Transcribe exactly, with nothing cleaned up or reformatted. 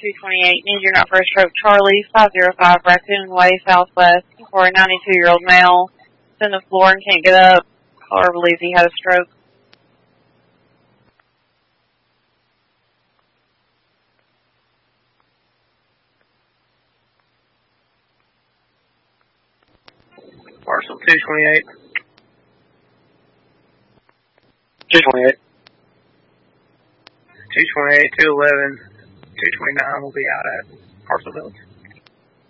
two twenty-eight, need your not for a stroke. Charlie, five oh five Raccoon Way, Southwest, for a ninety-two-year-old male. He's on the floor and can't get up. Caller believes he had a stroke. Parcel two twenty-eight. two twenty-eight. two twenty-eight, two eleven, two twenty-nine will be out at Parcel Village.